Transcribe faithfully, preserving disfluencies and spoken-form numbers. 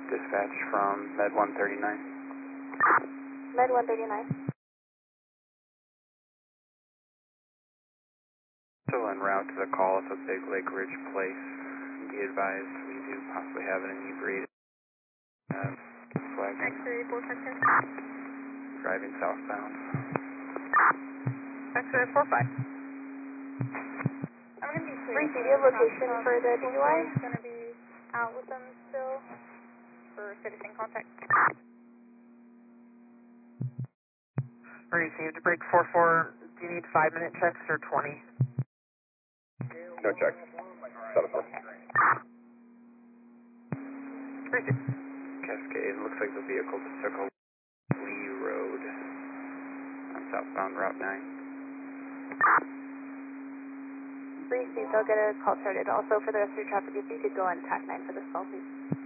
Dispatch from Med one thirty-nine. Med one thirty-nine. Still en route to the call at the Big Lake Ridge Place. Be advised we do possibly have an inebriated uh, flag X-ray four five ten. driving southbound. X-ray four five. I'm going to be clear. Reese, do you have location for the D U I? I'm going to be out with them still for citizen contact. Received break four four. Do you need five minute checks or twenty? No checks. seven four. Received. Cascade, looks like the vehicle just took a Lee Road on southbound Route nine. Reese, they'll get a call started. Also, for the rest of your traffic, if you could go on T A C nine for this call, please.